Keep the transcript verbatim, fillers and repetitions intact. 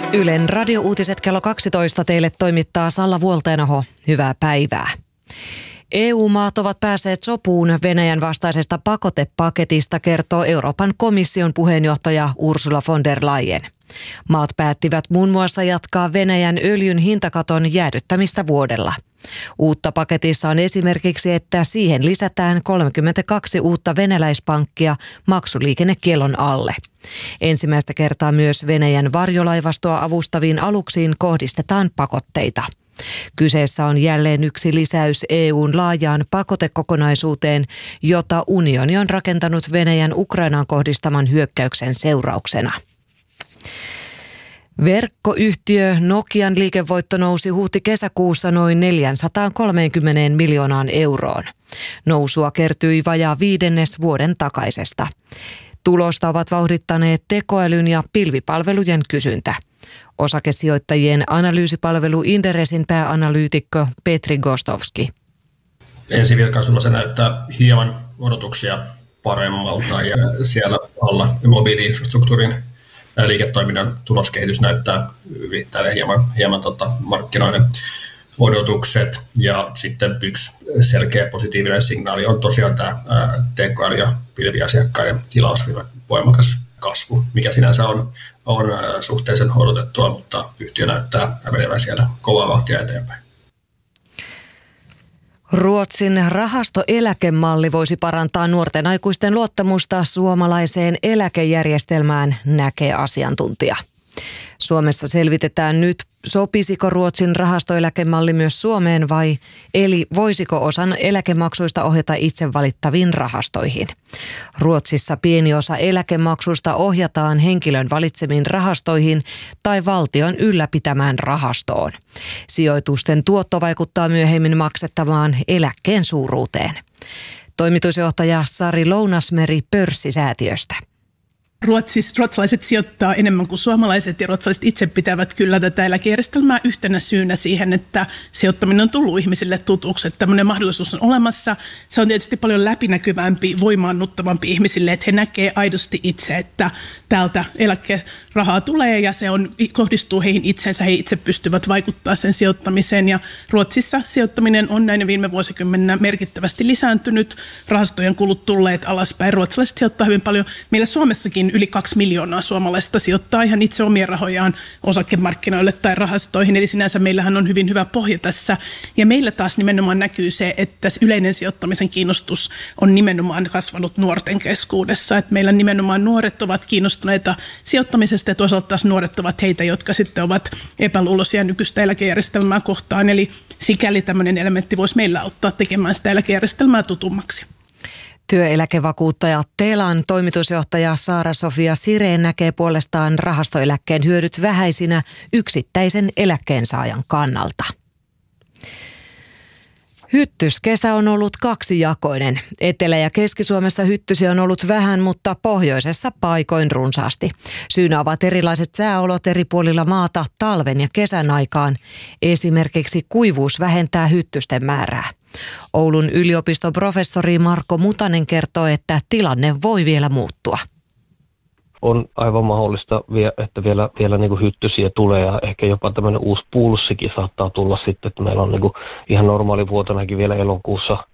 Ylen radiouutiset kello kaksitoista teille toimittaa Salla Vuolteenoho. Hyvää päivää. E U-maat ovat päässeet sopuun Venäjän vastaisesta pakotepaketista, kertoo Euroopan komission puheenjohtaja Ursula von der Leyen. Maat päättivät muun muassa jatkaa Venäjän öljyn hintakaton jäädyttämistä vuodella. Uutta paketissa on esimerkiksi, että siihen lisätään kolmekymmentäkaksi uutta venäläispankkia maksuliikennekiellon alle. Ensimmäistä kertaa myös Venäjän varjolaivastoa avustaviin aluksiin kohdistetaan pakotteita. Kyseessä on jälleen yksi lisäys E U:n laajaan pakotekokonaisuuteen, jota unioni on rakentanut Venäjän Ukrainaan kohdistaman hyökkäyksen seurauksena. Verkkoyhtiö Nokian liikevoitto nousi huhti-kesäkuussa noin neljäsataakolmekymmentä miljoonaan euroon. Nousua kertyi vajaa viidennes vuoden takaisesta. Tulosta ovat vauhdittaneet tekoälyn ja pilvipalvelujen kysyntä. Osakesijoittajien analyysipalvelu Inderesin pääanalyytikko Petri Gostovski. Ensivilkaisulla se näyttää hieman odotuksia paremmalta ja siellä alla mobiili-infrastruktuurin liiketoiminnan tuloskehitys näyttää ylittäneen hieman, hieman tota markkinoiden odotukset. Ja sitten yksi selkeä positiivinen signaali on tosiaan tämä tekoäly- ja pilviasiakkaiden tilausvirran voimakas kasvu, mikä sinänsä on, on suhteellisen odotettua, mutta yhtiö näyttää menevän siellä kovaa vauhtia eteenpäin. Ruotsin rahastoeläkemalli voisi parantaa nuorten aikuisten luottamusta suomalaiseen eläkejärjestelmään, näkee asiantuntija. Suomessa selvitetään nyt, sopisiko Ruotsin rahastoeläkemalli myös Suomeen vai eli voisiko osan eläkemaksuista ohjata itse valittaviin rahastoihin. Ruotsissa pieni osa eläkemaksuista ohjataan henkilön valitsemiin rahastoihin tai valtion ylläpitämään rahastoon. Sijoitusten tuotto vaikuttaa myöhemmin maksettavaan eläkkeen suuruuteen. Toimitusjohtaja Sari Lounasmeri Pörssisäätiöstä. Ruotsis, ruotsalaiset sijoittaa enemmän kuin suomalaiset ja ruotsalaiset itse pitävät kyllä tätä eläkejärjestelmää yhtenä syynä siihen, että sijoittaminen on tullut ihmisille tutuksi, että tämmöinen mahdollisuus on olemassa. Se on tietysti paljon läpinäkyvämpi, voimaannuttavampi ihmisille, että he näkee aidosti itse, että täältä eläkerahaa tulee ja se on, kohdistuu heihin itsensä, he itse pystyvät vaikuttaa sen sijoittamiseen ja Ruotsissa sijoittaminen on näin viime vuosikymmenenä merkittävästi lisääntynyt, rahastojen kulut tulleet alaspäin, ruotsalaiset sijoittaa hyvin paljon. Meillä Suomessakin yli kaksi miljoonaa suomalaista sijoittaa ihan itse omia rahojaan osakemarkkinoille tai rahastoihin, eli sinänsä meillähän on hyvin hyvä pohja tässä. Ja meillä taas nimenomaan näkyy se, että yleinen sijoittamisen kiinnostus on nimenomaan kasvanut nuorten keskuudessa. Että meillä nimenomaan nuoret ovat kiinnostuneita sijoittamisesta ja toisaalta taas nuoret ovat heitä, jotka sitten ovat epäluuloisia nykyistä eläkejärjestelmää kohtaan. Eli sikäli tämmöinen elementti voisi meillä auttaa tekemään sitä eläkejärjestelmää tutummaksi. Työeläkevakuuttaja Telan toimitusjohtaja Saara-Sofia Sireen näkee puolestaan rahastoeläkkeen hyödyt vähäisinä yksittäisen eläkkeensaajan kannalta. Hyttyskesä on ollut kaksijakoinen. Etelä- ja Keski-Suomessa hyttysiä on ollut vähän, mutta pohjoisessa paikoin runsaasti. Syynä ovat erilaiset sääolot eri puolilla maata talven ja kesän aikaan. Esimerkiksi kuivuus vähentää hyttysten määrää. Oulun yliopiston professori Marko Mutanen kertoo, että tilanne voi vielä muuttua. On aivan mahdollista, että vielä, vielä niin kuin hyttysiä tulee ja ehkä jopa tämmöinen uusi pulssikin saattaa tulla sitten, että meillä on niin kuin ihan normaalivuotonakin vielä elokuussa